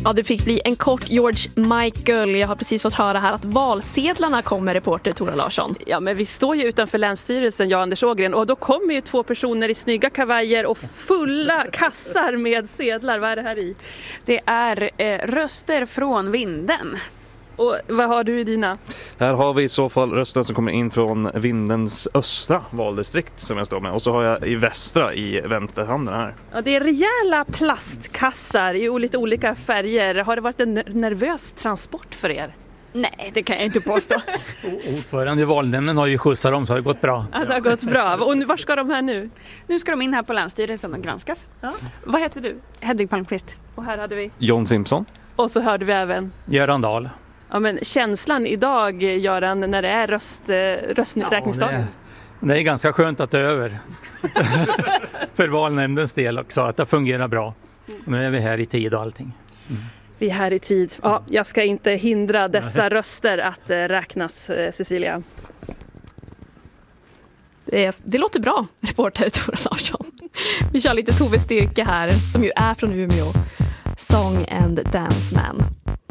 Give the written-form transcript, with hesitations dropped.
Ja, det fick bli en kort George Michael. Jag har precis fått höra här att valsedlarna kommer, reporter Tora Larsson. Ja, men vi står ju utanför Länsstyrelsen, jag och Anders Ågren, och då kommer ju 2 personer i snygga kavajer och fulla kassar med sedlar. Vad är det här i? Det är röster från Vinden. Och vad har du i dina? Här har vi i så fall rösten som kommer in från Vindens östra valdistrikt som jag står med. Och så har jag i västra i vänsterhanden här. Ja, det är rejäla plastkassar i lite olika färger. Har det varit en nervös transport för er? Nej, det kan jag inte påstå. Ordförande i valnämnden har ju skjutsat dem, så har det gått bra. Ja, det har gått bra. Och var ska de här nu? Nu ska de in här på Länsstyrelsen och granskas. Ja. Vad heter du? Hedvig Palmqvist. Och här hade vi? John Simpson. Och så hörde vi även? Göran Dahl. Ja, men känslan idag, Göran, när det är rösträkningsdagen? Det är ganska skönt att det är över. För valnämndens del också, att det fungerar bra. Nu är vi här i tid och allting. Vi är här i tid. Ja, jag ska inte hindra dessa röster att räknas, Cecilia. Det låter bra, reporter Tora Larsson. Vi kör lite Tove Styrke här, som ju är från Umeå. Song and Dance Man.